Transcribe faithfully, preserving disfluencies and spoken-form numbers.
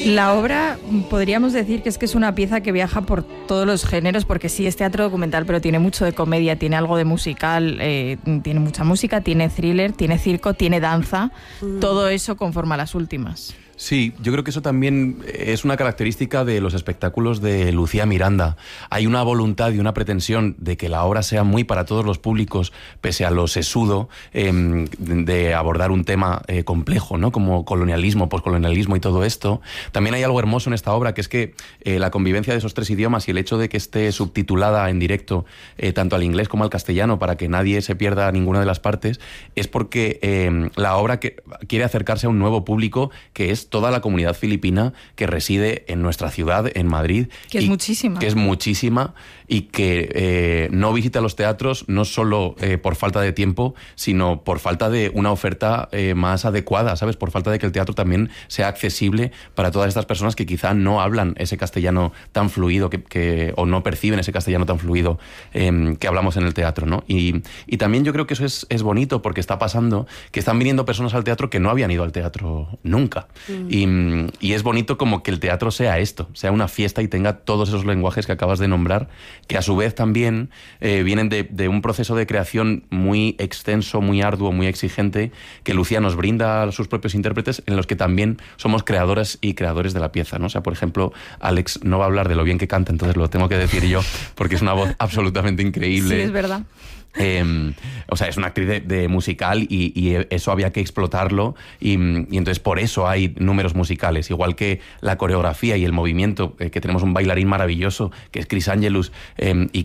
La obra, podríamos decir que es que es una pieza que viaja por todos los géneros, porque sí, es teatro documental, pero tiene mucho de comedia, tiene algo de musical, eh, tiene mucha música, tiene thriller, tiene circo, tiene danza, mm. todo eso conforma las últimas. Sí, yo creo que eso también es una característica de los espectáculos de Lucía Miranda. Hay una voluntad y una pretensión de que la obra sea muy para todos los públicos, pese a lo sesudo eh, de abordar un tema eh, complejo, ¿no? Como colonialismo, poscolonialismo y todo esto. También hay algo hermoso en esta obra, que es que eh, la convivencia de esos tres idiomas y el hecho de que esté subtitulada en directo eh, tanto al inglés como al castellano, para que nadie se pierda ninguna de las partes, es porque eh, la obra que quiere acercarse a un nuevo público, que es toda la comunidad filipina que reside en nuestra ciudad, en Madrid. Que es muchísima. Que es muchísima y que eh, no visita los teatros no solo eh, por falta de tiempo, sino por falta de una oferta eh, más adecuada, ¿sabes? Por falta de que el teatro también sea accesible para todas estas personas que quizá no hablan ese castellano tan fluido que, que, o no perciben ese castellano tan fluido eh, que hablamos en el teatro, ¿no? Y, y también yo creo que eso es, es bonito, porque está pasando que están viniendo personas al teatro que no habían ido al teatro nunca. Mm. Y, y es bonito como que el teatro sea esto, sea una fiesta y tenga todos esos lenguajes que acabas de nombrar, que a su vez también eh, vienen de, de un proceso de creación muy extenso, muy arduo, muy exigente, que Lucía nos brinda a sus propios intérpretes, en los que también somos creadoras y creadores de la pieza, ¿no? O sea, por ejemplo, Alex no va a hablar de lo bien que canta, entonces lo tengo que decir yo, porque es una voz absolutamente increíble. Sí, es verdad. Eh, o sea, es una actriz de, de musical y, y eso había que explotarlo y, y entonces por eso hay números musicales, igual que la coreografía y el movimiento, eh, que tenemos un bailarín maravilloso que es Chris Angelus, eh, y,